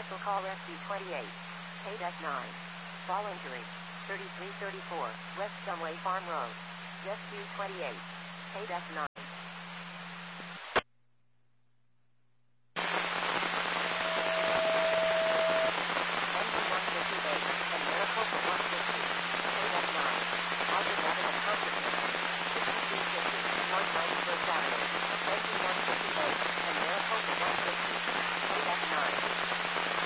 Special call SB28. KDEC 9. Fall injury. 3334, West Sumway Farm Road. SQ28. KDEC 9.